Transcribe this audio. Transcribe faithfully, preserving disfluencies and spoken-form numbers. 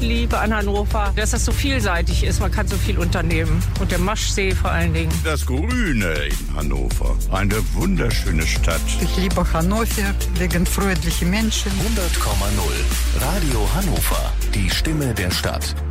liebe an Hannover, dass das so vielseitig ist. Man kann so viel unternehmen. Und der Maschsee vor allen Dingen. Das Grüne in Hannover. Eine wunderschöne Stadt. Ich liebe Hannover wegen freundlichen Menschen. hundert Komma null Radio Hannover. Die Stimme der Stadt.